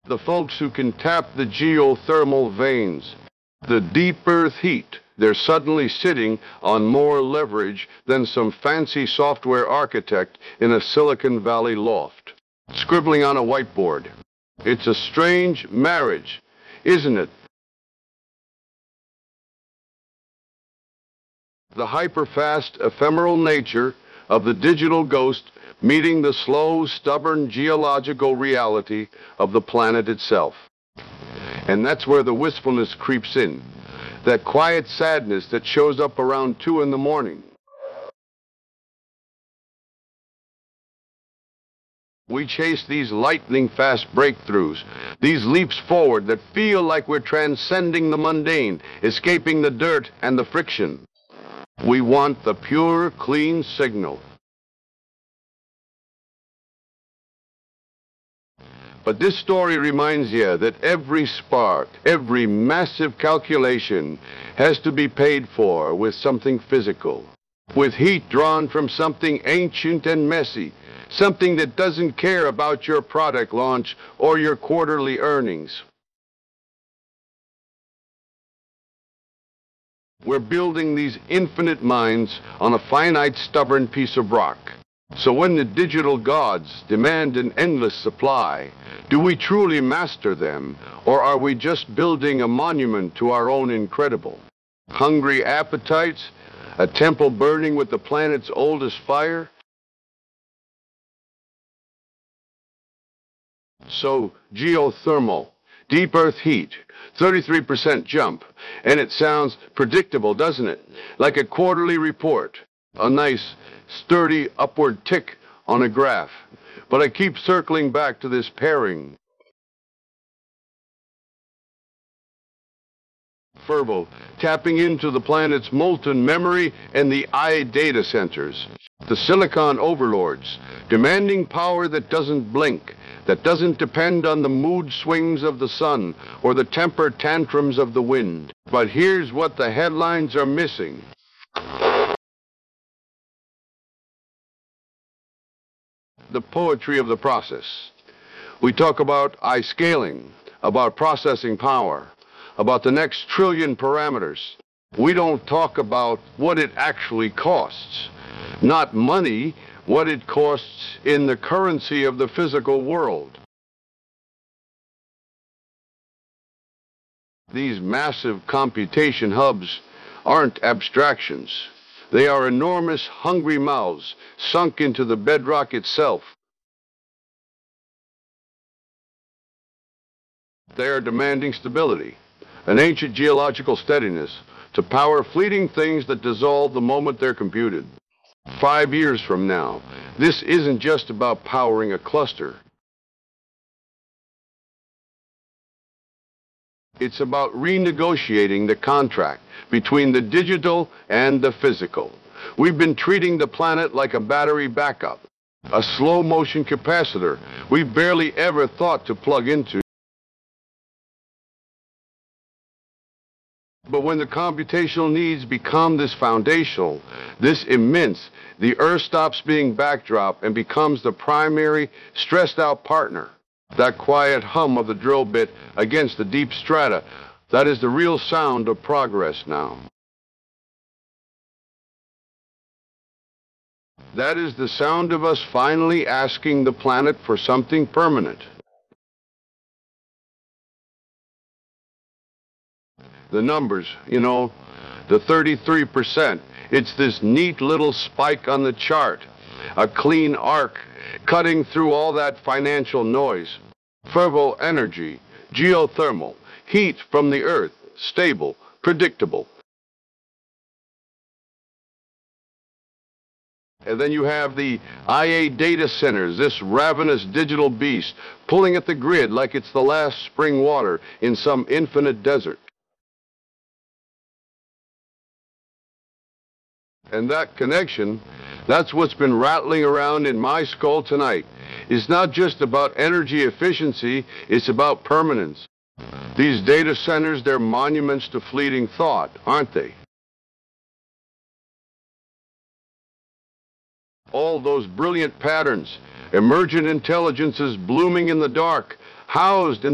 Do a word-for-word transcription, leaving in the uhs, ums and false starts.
The folks who can tap the geothermal veins, the deep earth heat, they're suddenly sitting on more leverage than some fancy software architect in a Silicon Valley loft, scribbling on a whiteboard. It's a strange marriage, isn't it? The hyper-fast, ephemeral nature of the digital ghost meeting the slow, stubborn geological reality of the planet itself. And that's where the wistfulness creeps in, that quiet sadness that shows up around two in the morning. We chase these lightning-fast breakthroughs, these leaps forward that feel like we're transcending the mundane, escaping the dirt and the friction. We want the pure, clean signal. But this story reminds you that every spark, every massive calculation has to be paid for with something physical, with heat drawn from something ancient and messy, something that doesn't care about your product launch or your quarterly earnings. We're building these infinite minds on a finite, stubborn piece of rock. So when the digital gods demand an endless supply, do we truly master them, or are we just building a monument to our own incredible? Hungry appetites? A temple burning with the planet's oldest fire? So, geothermal, deep earth heat, thirty-three percent jump, and it sounds predictable, doesn't it? Like a quarterly report, a nice, sturdy upward tick on a graph. But I keep circling back to this pairing. Fervo, tapping into the planet's molten memory and the I data centers. The silicon overlords, demanding power that doesn't blink, that doesn't depend on the mood swings of the sun or the temper tantrums of the wind. But here's what the headlines are missing. The poetry of the process. We talk about I-scaling, about processing power, about the next trillion parameters. We don't talk about what it actually costs. Not money, what it costs in the currency of the physical world. These massive computation hubs aren't abstractions. They are enormous, hungry mouths sunk into the bedrock itself. They are demanding stability, an ancient geological steadiness to power fleeting things that dissolve the moment they're computed. Five years from now, this isn't just about powering a cluster. It's about renegotiating the contract between the digital and the physical. We've been treating the planet like a battery backup, a slow-motion capacitor we barely ever thought to plug into. But when the computational needs become this foundational, this immense, the Earth stops being backdrop and becomes the primary, stressed-out partner. That quiet hum of the drill bit against the deep strata, that is the real sound of progress now. That is the sound of us finally asking the planet for something permanent. The numbers, you know, the thirty-three percent, it's this neat little spike on the chart, a clean arc cutting through all that financial noise. Fervo energy, geothermal, heat from the earth, stable, predictable. And then you have the I A data centers, this ravenous digital beast, pulling at the grid like it's the last spring water in some infinite desert. And that connection, that's what's been rattling around in my skull tonight. It's not just about energy efficiency, it's about permanence. These data centers, they're monuments to fleeting thought, aren't they? All those brilliant patterns, emergent intelligences blooming in the dark, housed in